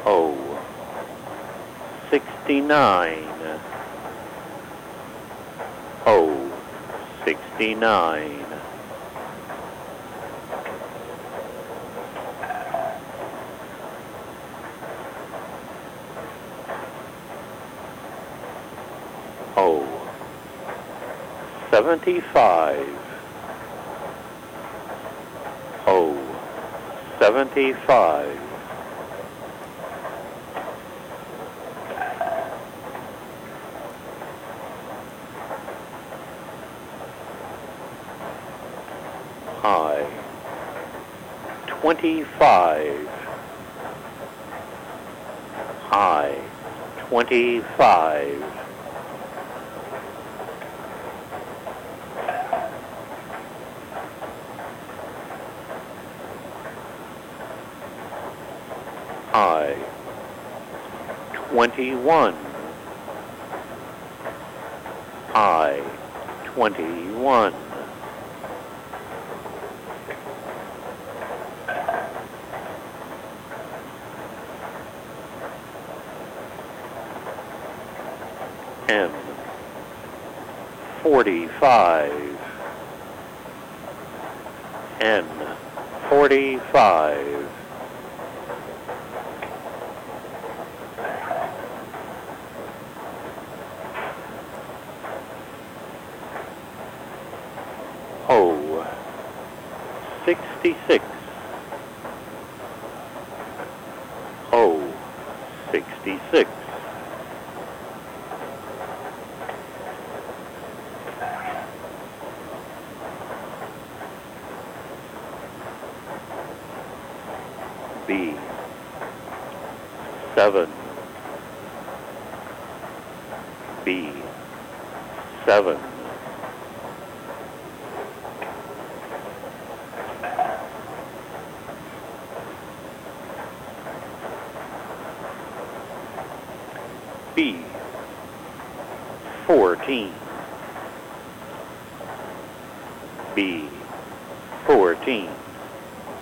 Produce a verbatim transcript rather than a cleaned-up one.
O. sixty-nine. O. sixty-nine. O. seventy-five. O. seventy-five. I. twenty-five. I. twenty-five. I. twenty-one. I. twenty-one. M. forty-five. N. forty-five. O. sixty-six. O. sixty-six. B. seven. B. seven. B. fourteen. B. fourteen.